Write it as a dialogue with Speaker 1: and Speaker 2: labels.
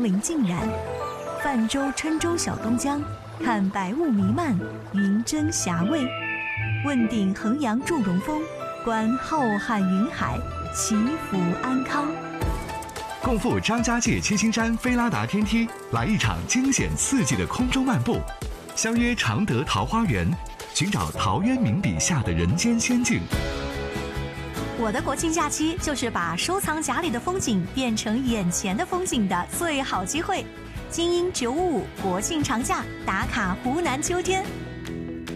Speaker 1: 林尽染。泛舟郴州小东江，看白雾弥漫，云蒸霞蔚。问鼎衡阳祝融峰，观浩瀚云海，祈福安康。
Speaker 2: 共赴张家界七星山菲拉达天梯，来一场惊险刺激的空中漫步。相约常德桃花源，寻找陶渊明笔下的人间仙境。
Speaker 1: 我的国庆假期就是把收藏夹里的风景变成眼前的风景的最好机会。精英955国庆长假，打卡湖南秋天。